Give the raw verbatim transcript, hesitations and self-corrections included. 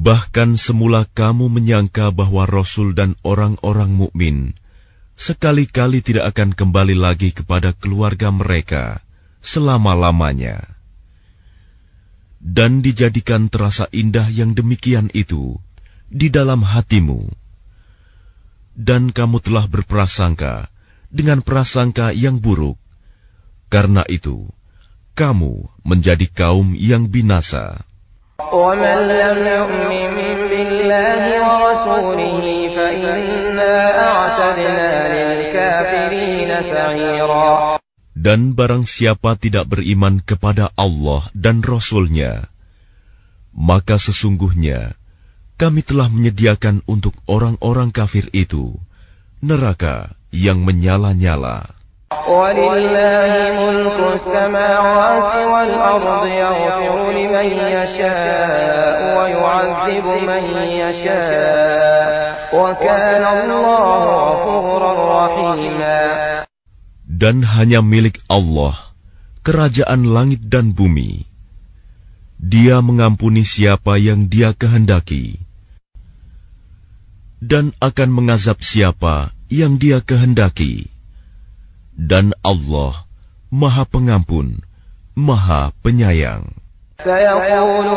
Bahkan semula kamu menyangka bahwa Rasul dan orang-orang mukmin sekali-kali tidak akan kembali lagi kepada keluarga mereka selama-lamanya. Dan dijadikan terasa indah yang demikian itu di dalam hatimu. Dan kamu telah berprasangka dengan prasangka yang buruk. Karena itu, kamu menjadi kaum yang binasa. وَمَنْ لَمْ يُؤْمِنْ بِاللَّهِ وَرَسُولِهِ فَإِنَّا أَعْتَدْنَا لِلْكَافِرِينَ سَعِيرًا. Dan barang siapa tidak beriman kepada Allah dan Rasul-Nya, maka sesungguhnya kami telah menyediakan untuk orang-orang kafir itu neraka yang menyala-nyala. وَلِلَّهِ مُلْكُ السَّمَاوَاتِ وَالْأَرْضِ يَغْفِرُ لِمَن يَشَاءُ وَيُعَذِّبُ مَن يَشَاءُ وَكَانَ اللَّهُ غَفُورًا رَّحِيمًا. Dan hanya milik Allah kerajaan langit dan bumi. Dia mengampuni siapa yang Dia kehendaki dan akan mengazab siapa yang Dia kehendaki. Dan Allah Maha Pengampun, Maha Penyayang.